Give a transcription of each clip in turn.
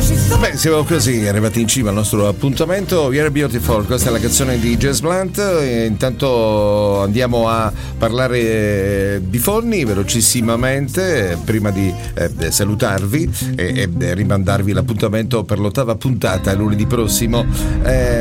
Beh, siamo così arrivati in cima al nostro appuntamento. You're Beautiful, questa è la canzone di Jazz Blunt. Intanto andiamo a parlare di Forni velocissimamente prima di salutarvi e rimandarvi l'appuntamento per l'8ª puntata lunedì prossimo. È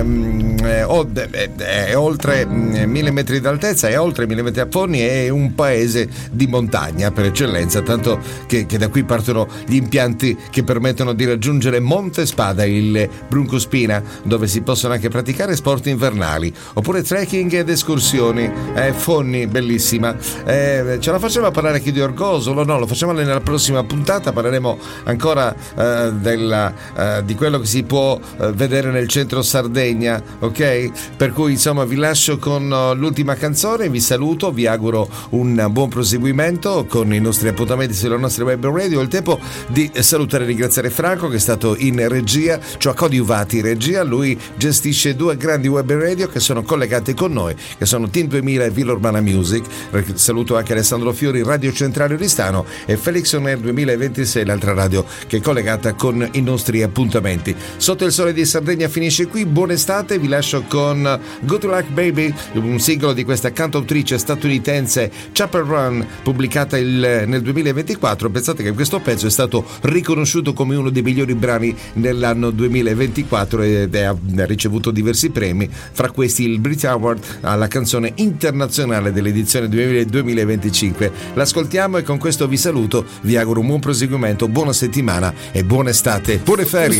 oltre 1000 metri d'altezza, è oltre 1000 metri a Forni, è un paese di montagna per eccellenza, tanto che da qui partono gli impianti che permettono di raggiungere Montespada, il Bruncospina, dove si possono anche praticare sport invernali oppure trekking ed escursioni. Forni, bellissima. Ce la facciamo a parlare anche di Orgosolo? No, lo facciamo nella prossima puntata. Parleremo ancora di quello che si può vedere nel centro Sardegna, ok? Per cui insomma vi lascio con l'ultima canzone, vi saluto, vi auguro un buon proseguimento con i nostri appuntamenti sulla nostra web radio. È il tempo di salutare e ringraziare Franco, che è stato in regia, cioè Codiuvati regia. Lui gestisce 2 grandi web radio che sono collegate con noi, che sono Team 2000 e Villa Urbana Music. Saluto anche Alessandro Fiori, Radio Centrale Oristano, e Felix On Air 2026, l'altra radio che è collegata con i nostri appuntamenti. Sotto il sole di Sardegna finisce qui. Buona estate, vi lascio con Good Luck Baby, un singolo di questa cantautrice statunitense Chapel Run, pubblicata nel 2024. Pensate che questo pezzo è stato riconosciuto come uno dei migliori brani nell'anno 2024 ed ha ricevuto diversi premi, fra questi il Brit Award alla canzone internazionale dell'edizione 2025. L'ascoltiamo e con questo vi saluto, vi auguro un buon proseguimento, buona settimana e buona estate, buone ferie.